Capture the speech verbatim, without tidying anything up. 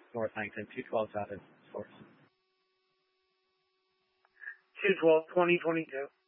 North Huntington, two twelve South Source. two twelve twenty twenty-two.